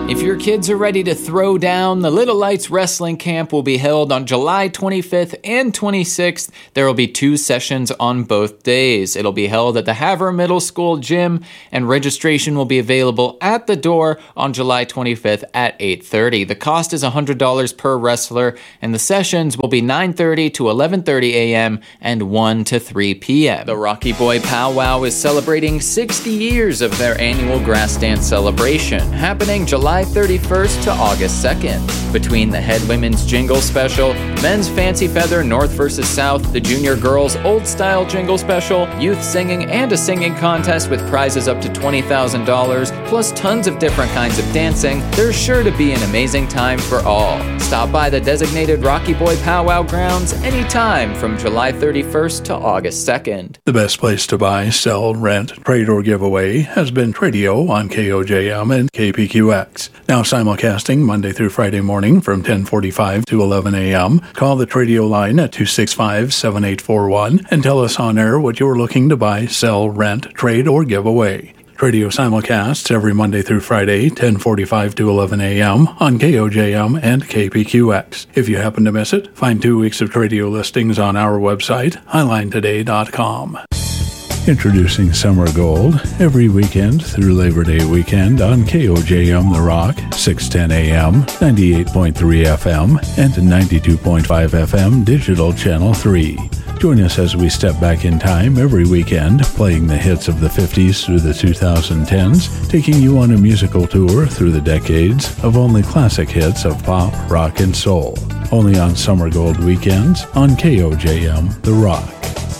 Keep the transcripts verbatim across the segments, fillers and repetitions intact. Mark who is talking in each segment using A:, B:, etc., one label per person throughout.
A: If your kids are ready to throw down, the Little Lights Wrestling Camp will be held on July twenty-fifth and twenty-sixth. There will be two sessions on both days. It'll be held at the Havre Middle School gym, and registration will be available at the door on July twenty-fifth at eight thirty. The cost is one hundred dollars per wrestler, and the sessions will be nine thirty to eleven thirty a.m. and one to three p.m. The Rocky Boy Powwow is celebrating sixty years of their annual grass dance celebration, happening July thirty-first to August second. Between the Head Women's Jingle Special, Men's Fancy Feather North versus South, the Junior Girls Old Style Jingle Special, youth singing, and a singing contest with prizes up to twenty thousand dollars, plus tons of different kinds of dancing, there's sure to be an amazing time for all. Stop by the designated Rocky Boy Powwow grounds anytime from July thirty-first to August second.
B: The best place to buy, sell, rent, trade, or give away has been Tradio on K O J M and K P Q X. Now simulcasting Monday through Friday morning from ten forty-five to eleven a.m. Call the Tradio line at two six five, seven eight four one and tell us on air what you're looking to buy, sell, rent, trade, or give away. Tradio simulcasts every Monday through Friday, ten forty-five to eleven a.m. on K O J M and K P Q X. If you happen to miss it, find two weeks of Tradio listings on our website, highline today dot com. Introducing Summer Gold every weekend through Labor Day weekend on K O J M The Rock, six ten a.m., ninety-eight point three F M, and ninety-two point five F M Digital Channel three. Join us as we step back in time every weekend, playing the hits of the fifties through the twenty tens, taking you on a musical tour through the decades of only classic hits of pop, rock, and soul. Only on Summer Gold weekends on K O J M The Rock.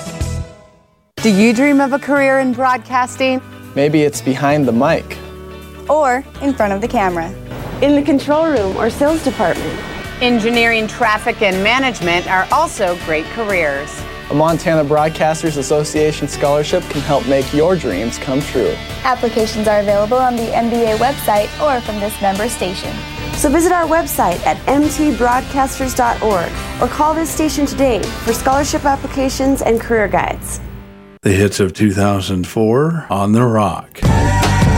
C: Do you dream of a career in broadcasting?
D: Maybe it's behind the mic.
E: Or in front of the camera.
F: In the control room or sales department.
C: Engineering, traffic, and management are also great careers.
D: A Montana Broadcasters Association scholarship can help make your dreams come true.
E: Applications are available on the M B A website or from this member station.
F: So visit our website at m t broadcasters dot org or call this station today for scholarship applications and career guides.
B: The hits of two thousand four on The Rock.